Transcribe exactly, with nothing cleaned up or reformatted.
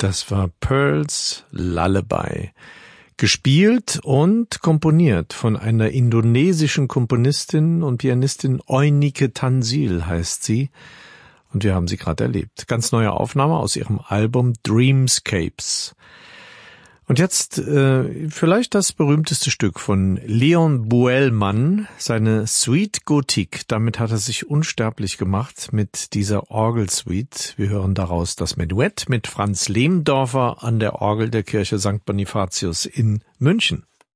Das war Pearls Lullaby. Gespielt und komponiert von einer indonesischen Komponistin und Pianistin, Eunike Tanzil heißt sie. Und wir haben sie gerade erlebt. Ganz neue Aufnahme aus ihrem Album Dreamscapes. Und jetzt äh, vielleicht das berühmteste Stück von Leon Boelmann, seine Suite Gothique. Damit hat er sich unsterblich gemacht mit dieser Orgelsuite. Wir hören daraus das Menuett mit Franz Lehmdorfer an der Orgel der Kirche Sankt Bonifatius in München.